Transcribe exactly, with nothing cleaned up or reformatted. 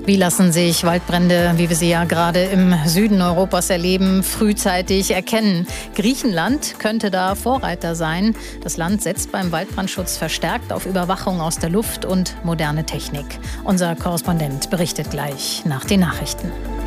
Wie lassen sich Waldbrände, wie wir sie ja gerade im Süden Europas erleben, frühzeitig erkennen? Griechenland könnte da Vorreiter sein. Das Land setzt beim Waldbrandschutz verstärkt auf Überwachung aus der Luft und moderne Technik. Unser Korrespondent berichtet gleich nach den Nachrichten.